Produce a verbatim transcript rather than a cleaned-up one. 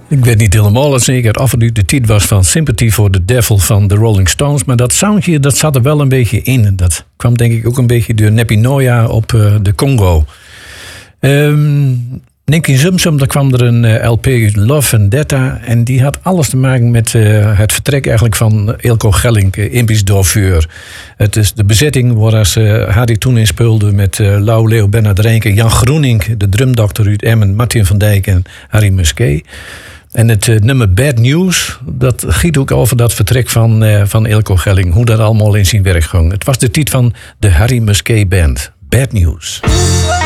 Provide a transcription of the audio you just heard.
Ik weet niet helemaal zeker of het nu de titel was van Sympathy for the Devil van de Rolling Stones. Maar dat soundje, dat zat er wel een beetje in. Dat kwam denk ik ook een beetje door Nepi Noya op uh, de Congo. Um, Nicky Zumsum, daar kwam er een uh, L P Love Vendetta. En die had alles te maken met uh, het vertrek eigenlijk van Eelco Gelling, uh, Impisch Dorfeur. Het is de bezetting waar uh, Harry toen in speelde met uh, Lau, Leo, Bernard Renke, Jan Groening, de drumdokter uit Emmen, Martin van Dijk en Harry Musquet. En het uh, nummer Bad News, dat giet ook over dat vertrek van, uh, van Eelco Gelling. Hoe dat allemaal in zijn werk ging. Het was de titel van de Harry Musquet Band. Bad News.